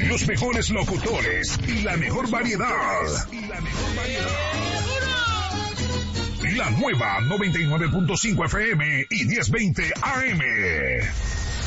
Los mejores locutores y la mejor variedad. La nueva 99.5 FM y 1020 AM.